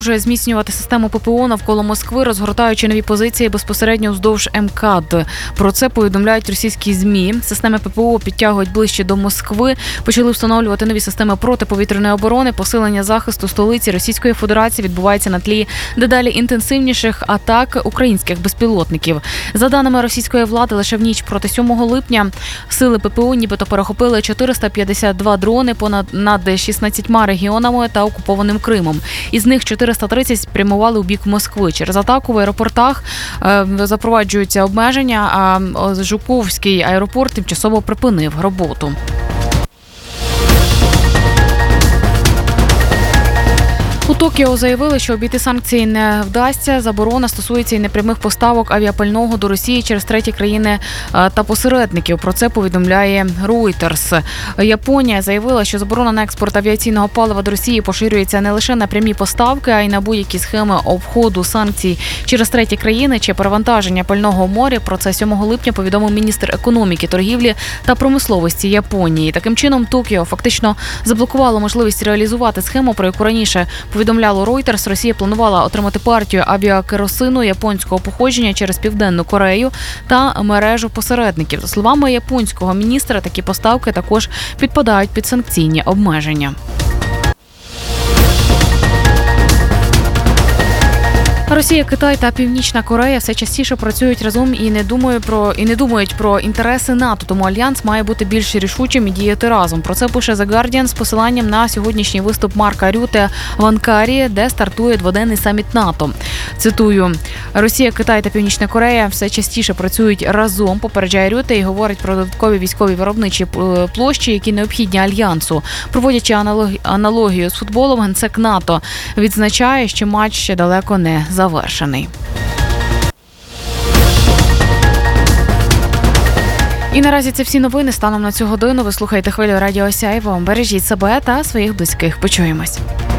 Може зміцнювати систему ППО навколо Москви, розгортаючи нові позиції безпосередньо вздовж МКАД. Про це повідомляють російські ЗМІ. Системи ППО підтягують ближче до Москви, почали встановлювати нові системи протиповітряної оборони, посилення захисту столиці Російської Федерації відбувається на тлі дедалі інтенсивніших атак українських безпілотників. За даними російської влади, лише в ніч проти 7 липня сили ППО нібито перехопили 452 дрони над 16 регіонами та окупованим Кримом. Із них 430 спрямували у бік Москви. Через атаку в аеропортах запроваджуються обмеження, а Жуковський аеропорт тимчасово припинив роботу. У Токіо заявили, що обійти санкції не вдасться. Заборона стосується і непрямих поставок авіапального до Росії через треті країни та посередників. Про це повідомляє Reuters. Японія заявила, що заборона на експорт авіаційного палива до Росії поширюється не лише на прямі поставки, а й на будь-які схеми обходу санкцій через треті країни чи перевантаження пального моря. Про це 7 липня повідомив міністр економіки, торгівлі та промисловості Японії. Таким чином, Токіо фактично заблокувало можливість реалізувати схему, про яку раніше повідомляло Reuters. Росія планувала отримати партію авіакеросину японського походження через Південну Корею та мережу посередників. За словами японського міністра, такі поставки також підпадають під санкційні обмеження. Росія, Китай та Північна Корея все частіше працюють разом і не думають про інтереси НАТО, тому альянс має бути більш рішучим і діяти разом. Про це пише The Guardian з посиланням на сьогоднішній виступ Марка Рюте в Анкарі, де стартує дводенний саміт НАТО. Цитую: «Росія, Китай та Північна Корея все частіше працюють разом», попереджає Рюте і говорить про додаткові військові виробничі площі, які необхідні альянсу. Проводячи аналогію з футболом, генсек НАТО відзначає, що матч ще далеко не завершений. І наразі це всі новини станом на цю годину. Ви слухаєте хвилю Радіо Сяйво. Бережіть себе та своїх близьких. Почуємось.